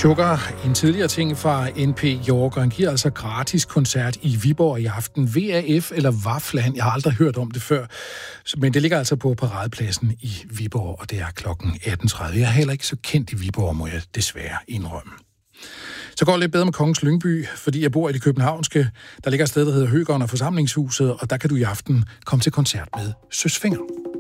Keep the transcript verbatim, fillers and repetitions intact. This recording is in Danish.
Sugar, en tidligere ting fra N P York, og han giver altså gratis koncert i Viborg i aften. V A F eller Vaflan, jeg har aldrig hørt om det før, men det ligger altså på paradepladsen i Viborg, og det er klokken atten tredive. Jeg er heller ikke så kendt i Viborg, må jeg desværre indrømme. Så går det lidt bedre med Kongens Lyngby, fordi jeg bor i det københavnske. Der ligger et sted, der hedder Høgården og Forsamlingshuset, og der kan du i aften komme til koncert med Søs Fenger.